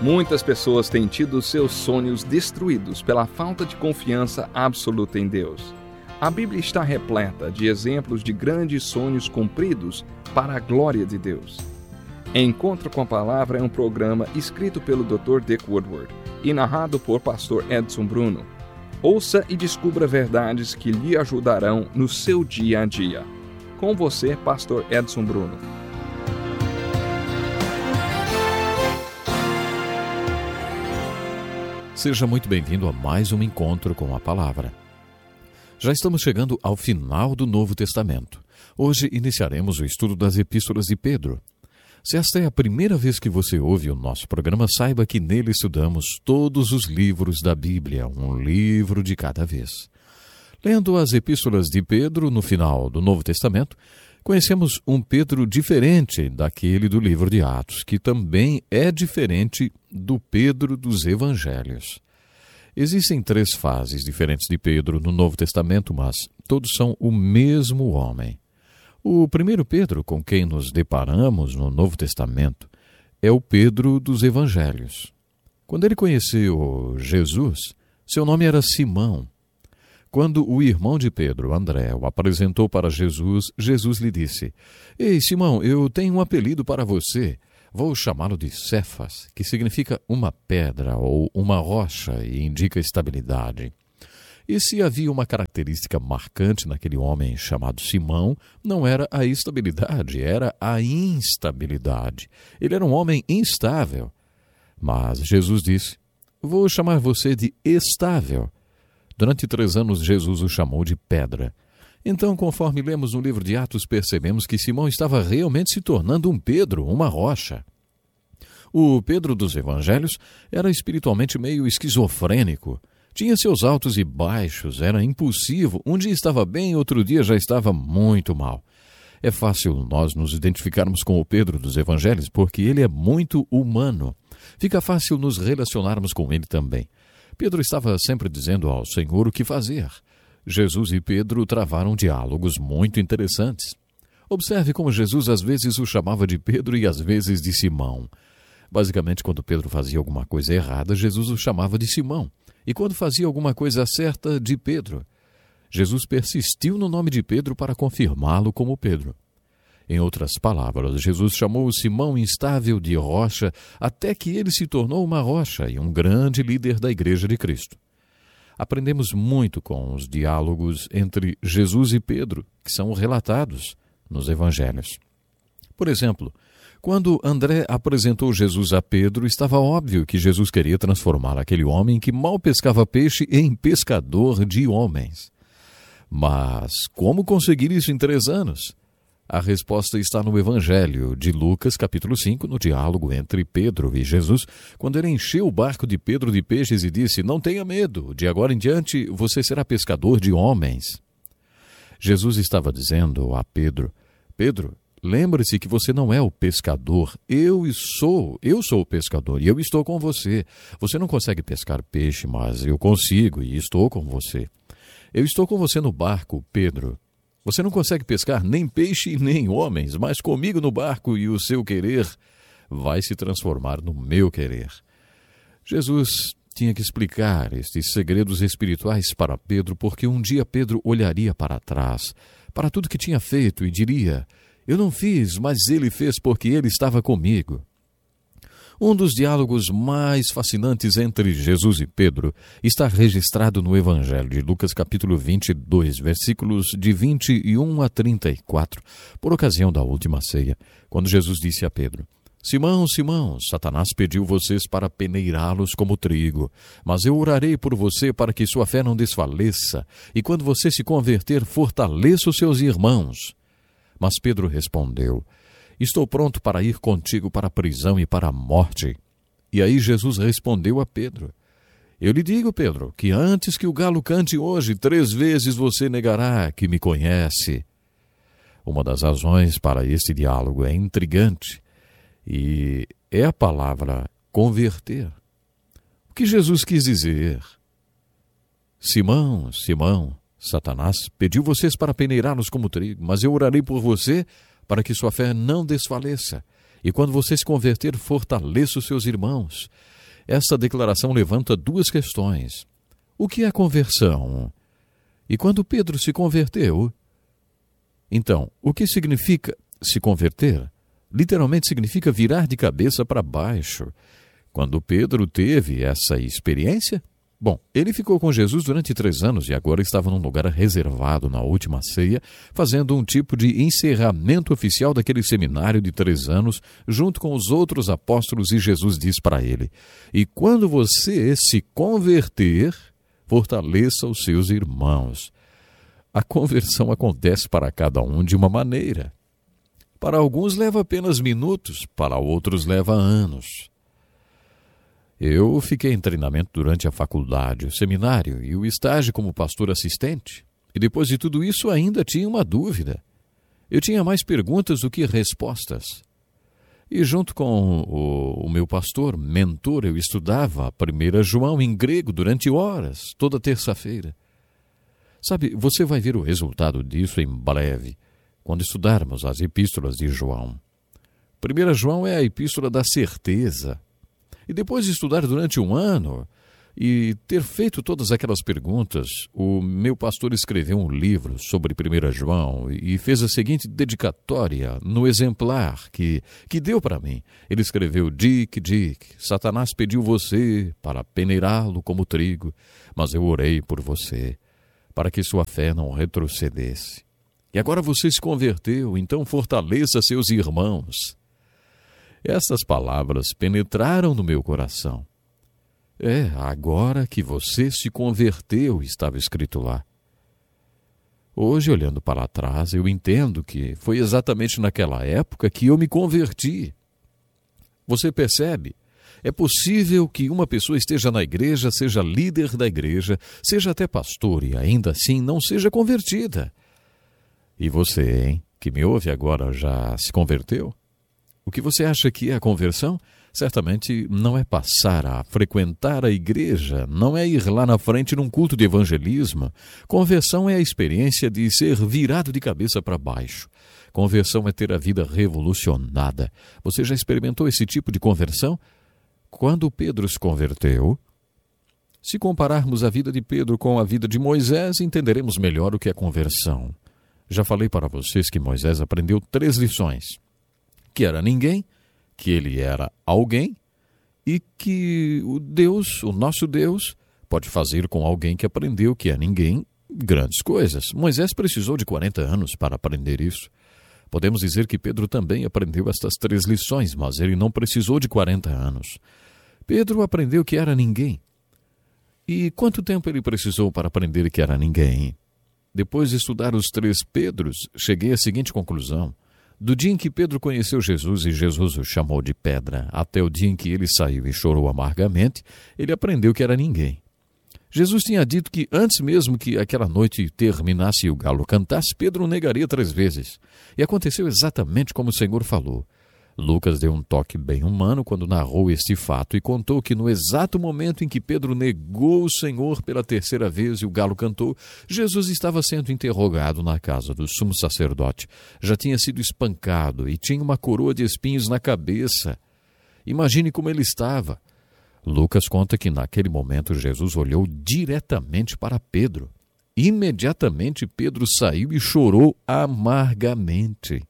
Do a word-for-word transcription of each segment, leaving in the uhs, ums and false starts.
Muitas pessoas têm tido seus sonhos destruídos pela falta de confiança absoluta em Deus. A Bíblia está repleta de exemplos de grandes sonhos cumpridos para a glória de Deus. Encontro com a Palavra é um programa escrito pelo doutor Dick Woodward e narrado por pastor Edson Bruno. Ouça e descubra verdades que lhe ajudarão no seu dia a dia. Com você, pastor Edson Bruno. Seja muito bem-vindo a mais um encontro com a Palavra. Já estamos chegando ao final do Novo Testamento. Hoje iniciaremos o estudo das Epístolas de Pedro. Se esta é a primeira vez que você ouve o nosso programa, saiba que nele estudamos todos os livros da Bíblia, um livro de cada vez. Lendo as Epístolas de Pedro, no final do Novo Testamento, conhecemos um Pedro diferente daquele do livro de Atos, que também é diferente do Pedro dos Evangelhos. Existem três fases diferentes de Pedro no Novo Testamento, mas todos são o mesmo homem. O primeiro Pedro com quem nos deparamos no Novo Testamento é o Pedro dos Evangelhos. Quando ele conheceu Jesus, seu nome era Simão. Quando o irmão de Pedro, André, o apresentou para Jesus, Jesus lhe disse: Ei, Simão, eu tenho um apelido para você. Vou chamá-lo de Cefas, que significa uma pedra ou uma rocha e indica estabilidade. E se havia uma característica marcante naquele homem chamado Simão, não era a estabilidade, era a instabilidade. Ele era um homem instável. Mas Jesus disse: Vou chamar você de estável. Durante três anos, Jesus o chamou de pedra. Então, conforme lemos no livro de Atos, percebemos que Simão estava realmente se tornando um Pedro, uma rocha. O Pedro dos Evangelhos era espiritualmente meio esquizofrênico. Tinha seus altos e baixos, era impulsivo. Um dia estava bem, outro dia já estava muito mal. É fácil nós nos identificarmos com o Pedro dos Evangelhos porque ele é muito humano. Fica fácil nos relacionarmos com ele também. Pedro estava sempre dizendo ao Senhor o que fazer. Jesus e Pedro travaram diálogos muito interessantes. Observe como Jesus às vezes o chamava de Pedro e às vezes de Simão. Basicamente, quando Pedro fazia alguma coisa errada, Jesus o chamava de Simão. E quando fazia alguma coisa certa, de Pedro. Jesus persistiu no nome de Pedro para confirmá-lo como Pedro. Em outras palavras, Jesus chamou o Simão instável de rocha até que ele se tornou uma rocha e um grande líder da Igreja de Cristo. Aprendemos muito com os diálogos entre Jesus e Pedro, que são relatados nos Evangelhos. Por exemplo, quando André apresentou Jesus a Pedro, estava óbvio que Jesus queria transformar aquele homem que mal pescava peixe em pescador de homens. Mas como conseguir isso em três anos? A resposta está no Evangelho de Lucas, capítulo cinco, no diálogo entre Pedro e Jesus, quando ele encheu o barco de Pedro de peixes e disse: Não tenha medo, de agora em diante você será pescador de homens. Jesus estava dizendo a Pedro: Pedro, lembre-se que você não é o pescador, eu sou, eu sou o pescador e eu estou com você. Você não consegue pescar peixe, mas eu consigo e estou com você. Eu estou com você no barco, Pedro. Você não consegue pescar nem peixe nem homens, mas comigo no barco e o seu querer vai se transformar no meu querer. Jesus tinha que explicar estes segredos espirituais para Pedro, porque um dia Pedro olharia para trás, para tudo que tinha feito e diria: Eu não fiz, mas ele fez porque ele estava comigo. Um dos diálogos mais fascinantes entre Jesus e Pedro está registrado no Evangelho de Lucas, capítulo vinte e dois, versículos de vinte e um a trinta e quatro, por ocasião da última ceia, quando Jesus disse a Pedro: Simão, Simão, Satanás pediu vocês para peneirá-los como trigo, mas eu orarei por você para que sua fé não desfaleça, e quando você se converter, fortaleça os seus irmãos. Mas Pedro respondeu: Estou pronto para ir contigo para a prisão e para a morte. E aí Jesus respondeu a Pedro: Eu lhe digo, Pedro, que antes que o galo cante hoje, três vezes você negará que me conhece. Uma das razões para este diálogo é intrigante e é a palavra converter. O que Jesus quis dizer? Simão, Simão, Satanás pediu vocês para peneirá-los como trigo, mas eu orarei por você para que sua fé não desfaleça. E quando você se converter, fortaleça os seus irmãos. Essa declaração levanta duas questões. O que é conversão? E quando Pedro se converteu? Então, o que significa se converter? Literalmente significa virar de cabeça para baixo. Quando Pedro teve essa experiência, bom, ele ficou com Jesus durante três anos e agora estava num lugar reservado na última ceia, fazendo um tipo de encerramento oficial daquele seminário de três anos, junto com os outros apóstolos, e Jesus diz para ele: e quando você se converter, fortaleça os seus irmãos. A conversão acontece para cada um de uma maneira. Para alguns leva apenas minutos, para outros leva anos. Eu fiquei em treinamento durante a faculdade, o seminário e o estágio como pastor assistente. E depois de tudo isso ainda tinha uma dúvida. Eu tinha mais perguntas do que respostas. E junto com o, o meu pastor, mentor, eu estudava primeira João em grego durante horas, toda terça-feira. Sabe, você vai ver o resultado disso em breve, quando estudarmos as epístolas de João. primeira João é a epístola da certeza. E depois de estudar durante um ano e ter feito todas aquelas perguntas, o meu pastor escreveu um livro sobre primeira João e fez a seguinte dedicatória no exemplar que, que deu para mim. Ele escreveu: Dick, Dick, Satanás pediu você para peneirá-lo como trigo, mas eu orei por você, para que sua fé não retrocedesse. E agora você se converteu, então fortaleça seus irmãos. Essas palavras penetraram no meu coração. É, agora que você se converteu, estava escrito lá. Hoje, olhando para trás, eu entendo que foi exatamente naquela época que eu me converti. Você percebe? É possível que uma pessoa esteja na igreja, seja líder da igreja, seja até pastor e ainda assim não seja convertida. E você, hein, que me ouve agora, já se converteu? O que você acha que é a conversão? Certamente não é passar a frequentar a igreja, não é ir lá na frente num culto de evangelismo. Conversão é a experiência de ser virado de cabeça para baixo. Conversão é ter a vida revolucionada. Você já experimentou esse tipo de conversão? Quando Pedro se converteu, se compararmos a vida de Pedro com a vida de Moisés, entenderemos melhor o que é conversão. Já falei para vocês que Moisés aprendeu três lições. Que era ninguém, que ele era alguém e que o Deus, o nosso Deus, pode fazer com alguém que aprendeu que é ninguém grandes coisas. Moisés precisou de quarenta anos para aprender isso. Podemos dizer que Pedro também aprendeu estas três lições, mas ele não precisou de quarenta anos. Pedro aprendeu que era ninguém. E quanto tempo ele precisou para aprender que era ninguém? Depois de estudar os três Pedros, cheguei à seguinte conclusão. Do dia em que Pedro conheceu Jesus e Jesus o chamou de pedra, até o dia em que ele saiu e chorou amargamente, ele aprendeu que era ninguém. Jesus tinha dito que antes mesmo que aquela noite terminasse e o galo cantasse, Pedro o negaria três vezes. E aconteceu exatamente como o Senhor falou. Lucas deu um toque bem humano quando narrou este fato e contou que no exato momento em que Pedro negou o Senhor pela terceira vez e o galo cantou, Jesus estava sendo interrogado na casa do sumo sacerdote. Já tinha sido espancado e tinha uma coroa de espinhos na cabeça. Imagine como ele estava. Lucas conta que naquele momento Jesus olhou diretamente para Pedro. Imediatamente Pedro saiu e chorou amargamente.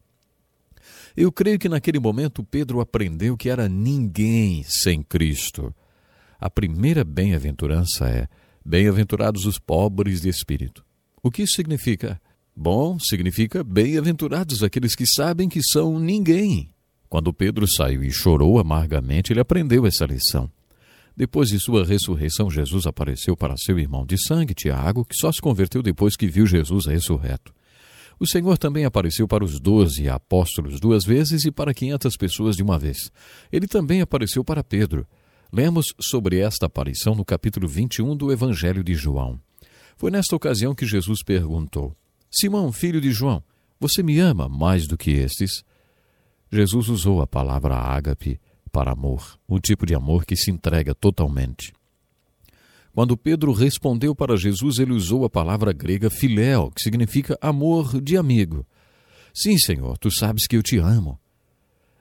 Eu creio que naquele momento Pedro aprendeu que era ninguém sem Cristo. A primeira bem-aventurança é: bem-aventurados os pobres de espírito. O que isso significa? Bom, significa bem-aventurados aqueles que sabem que são ninguém. Quando Pedro saiu e chorou amargamente, ele aprendeu essa lição. Depois de sua ressurreição, Jesus apareceu para seu irmão de sangue, Tiago, que só se converteu depois que viu Jesus ressurreto. O Senhor também apareceu para os doze apóstolos duas vezes e para quinhentas pessoas de uma vez. Ele também apareceu para Pedro. Lemos sobre esta aparição no capítulo vinte e um do Evangelho de João. Foi nesta ocasião que Jesus perguntou: Simão, filho de João, você me ama mais do que estes? Jesus usou a palavra ágape para amor, um tipo de amor que se entrega totalmente. Quando Pedro respondeu para Jesus, ele usou a palavra grega filéu, que significa amor de amigo. Sim, Senhor, tu sabes que eu te amo.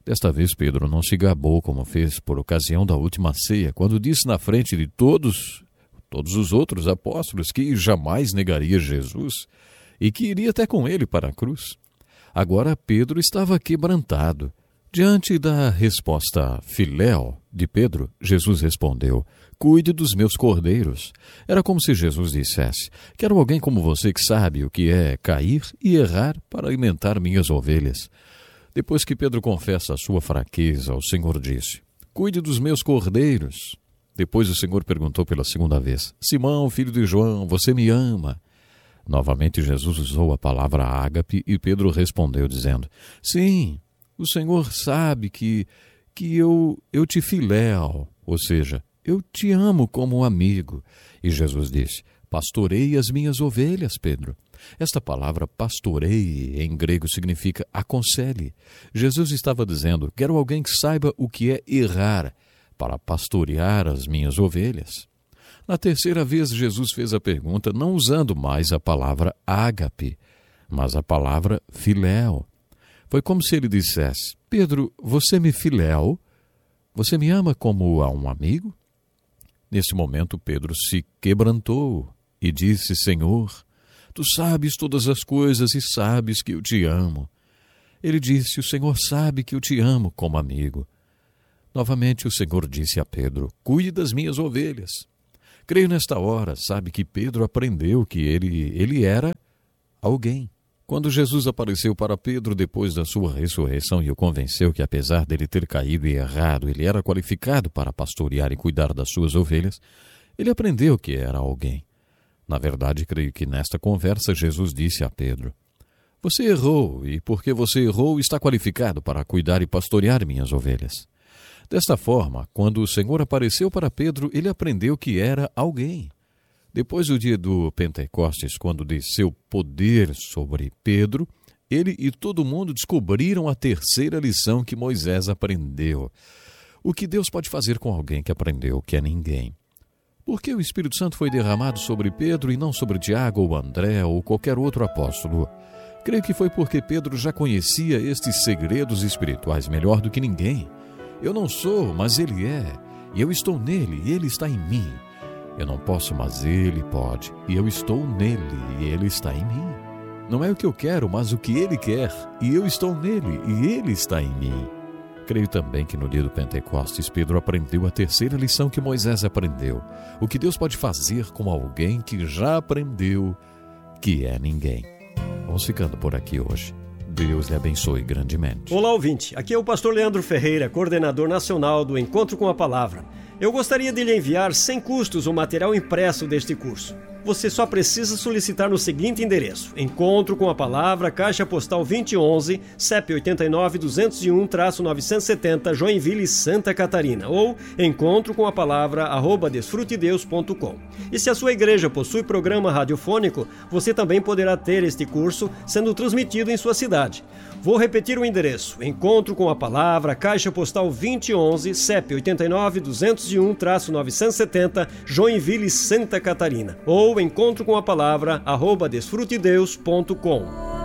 Desta vez Pedro não se gabou como fez por ocasião da última ceia, quando disse na frente de todos, todos os outros apóstolos que jamais negaria Jesus e que iria até com ele para a cruz. Agora Pedro estava quebrantado. Diante da resposta filéu de Pedro, Jesus respondeu: cuide dos meus cordeiros. Era como se Jesus dissesse: quero alguém como você que sabe o que é cair e errar para alimentar minhas ovelhas. Depois que Pedro confessa a sua fraqueza, o Senhor disse: cuide dos meus cordeiros. Depois o Senhor perguntou pela segunda vez: Simão, filho de João, você me ama? Novamente Jesus usou a palavra ágape e Pedro respondeu dizendo: sim, o Senhor sabe que, que eu, eu te filéu, ou seja, eu te amo como amigo. E Jesus disse: pastorei as minhas ovelhas, Pedro. Esta palavra pastorei em grego significa aconselhe. Jesus estava dizendo: quero alguém que saiba o que é errar para pastorear as minhas ovelhas. Na terceira vez, Jesus fez a pergunta não usando mais a palavra ágape, mas a palavra filéu. Foi como se ele dissesse: Pedro, você me filéu? Você me ama como a um amigo? Nesse momento, Pedro se quebrantou e disse: Senhor, tu sabes todas as coisas e sabes que eu te amo. Ele disse: o Senhor sabe que eu te amo como amigo. Novamente o Senhor disse a Pedro: cuide das minhas ovelhas. Creio nesta hora, sabe que Pedro aprendeu que ele, ele era alguém. Quando Jesus apareceu para Pedro depois da sua ressurreição e o convenceu que, apesar dele ter caído e errado, ele era qualificado para pastorear e cuidar das suas ovelhas, ele aprendeu que era alguém. Na verdade, creio que nesta conversa Jesus disse a Pedro: você errou, e porque você errou, está qualificado para cuidar e pastorear minhas ovelhas. Desta forma, quando o Senhor apareceu para Pedro, ele aprendeu que era alguém. Depois do dia do Pentecostes, quando desceu poder sobre Pedro, ele e todo mundo descobriram a terceira lição que Moisés aprendeu. O que Deus pode fazer com alguém que aprendeu que é ninguém? Por que o Espírito Santo foi derramado sobre Pedro e não sobre Tiago ou André ou qualquer outro apóstolo? Creio que foi porque Pedro já conhecia estes segredos espirituais melhor do que ninguém. Eu não sou, mas ele é. E eu estou nele e ele está em mim. Eu não posso, mas ele pode. E eu estou nele e ele está em mim. Não é o que eu quero, mas o que ele quer. E eu estou nele e ele está em mim. Creio também que no dia do Pentecostes, Pedro aprendeu a terceira lição que Moisés aprendeu. O que Deus pode fazer com alguém que já aprendeu que é ninguém. Vamos ficando por aqui hoje. Deus lhe abençoe grandemente. Olá, ouvinte. Aqui é o pastor Leandro Ferreira, coordenador nacional do Encontro com a Palavra. Eu gostaria de lhe enviar sem custos o material impresso deste curso. Você só precisa solicitar no seguinte endereço: Encontro com a Palavra, Caixa Postal vinte e onze, C E P oito nove, duzentos e um, novecentos e setenta, Joinville, Santa Catarina, ou encontro com a palavra arroba desfrutedeus ponto com. E se a sua igreja possui programa radiofônico, você também poderá ter este curso sendo transmitido em sua cidade. Vou repetir o endereço: Encontro com a Palavra, Caixa Postal vinte e onze, C E P oito nove, duzentos e um, novecentos e setenta, Joinville, Santa Catarina, ou encontro com a palavra arroba desfrutedeus ponto com.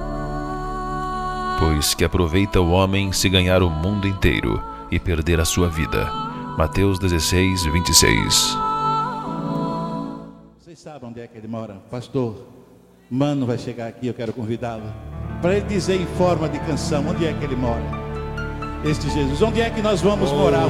Pois que aproveita o homem se ganhar o mundo inteiro e perder a sua vida. Mateus dezesseis, vinte e seis. Vocês sabem onde é que ele mora? Pastor Mano vai chegar aqui, eu quero convidá-lo para ele dizer em forma de canção onde é que ele mora. Este Jesus, onde é que nós vamos oh, morar?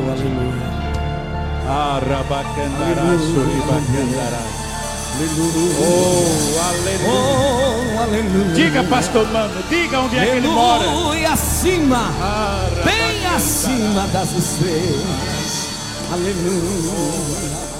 Arabacandará, suribacandará. Oh, aleluia. Oh, aleluia. Diga, pastor Mano, diga onde é que ele mora. Aleluia, acima, bem acima das estrelas. Aleluia.